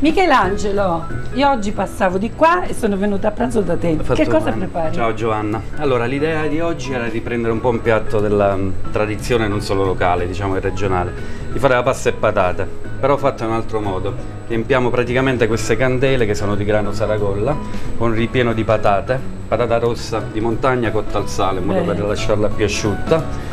Michelangelo, io oggi passavo di qua e sono venuta a pranzo da te. Che cosa prepari? Ciao Giovanna. Allora, l'idea di oggi era riprendere un po' un piatto della tradizione non solo locale, diciamo, e regionale, di fare la pasta e patate, però fatta in un altro modo. Riempiamo praticamente queste candele che sono di grano Saragolla con ripieno di patate, patata rossa di montagna cotta al sale in modo per lasciarla più asciutta.